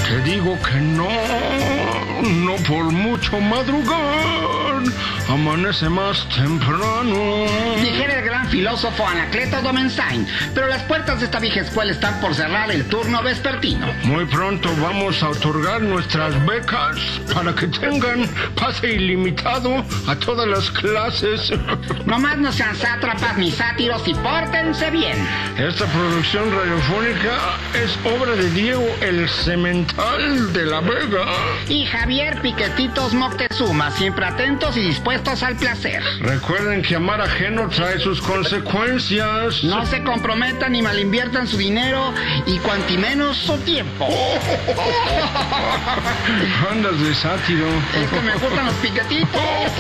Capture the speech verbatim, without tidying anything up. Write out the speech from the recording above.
Te digo que no, no por mucho madrugar, amanece más temprano. Dijera el gran filósofo Anacleto Domenstein, pero las puertas de esta vieja escuela están por cerrar el turno vespertino. Muy pronto vamos a otorgar nuestras becas para que tengan pase ilimitado a todas las clases. Nomás no sean sátrapas ni sátiros y pórtense bien. Esta producción radiofónica es obra de Diego el Cemental de la Vega Y Javier Piquetitos Moctezuma, siempre atentos y dispuestos al placer. Recuerden que amar ajeno trae sus consecuencias. No se comprometan ni malinviertan su dinero y cuanti menos su tiempo. Andas de sátiro. Es que me gustan los piquetitos.